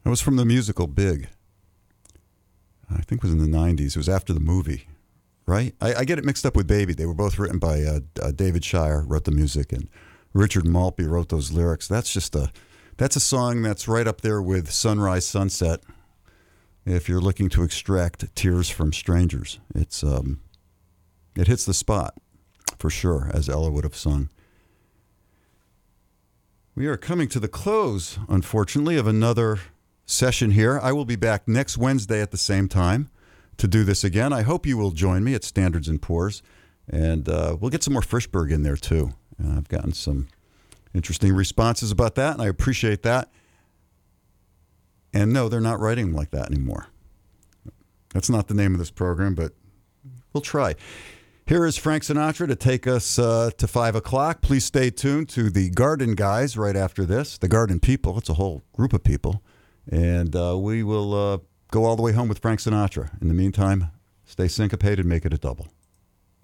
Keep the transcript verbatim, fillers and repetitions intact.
That was from the musical Big. I think it was in the nineties. It was after the movie, right? I, I get it mixed up with Baby. They were both written by uh, uh, David Shire, wrote the music, and Richard Maltby wrote those lyrics. That's just a, that's a song that's right up there with Sunrise, Sunset. If you're looking to extract tears from strangers, it's um, it hits the spot for sure, as Ella would have sung. We are coming to the close, unfortunately, of another session here. I will be back next Wednesday at the same time to do this again. I hope you will join me at Standards and Poor's, and uh, we'll get some more Frischberg in there too. Uh, I've gotten some interesting responses about that, and I appreciate that. And no, they're not writing like that anymore. That's not the name of this program, but we'll try. Here is Frank Sinatra to take us uh, to five o'clock. Please stay tuned to the Garden Guys right after this. The Garden People. It's a whole group of people. And uh, we will uh, go all the way home with Frank Sinatra. In the meantime, stay syncopated, make it a double.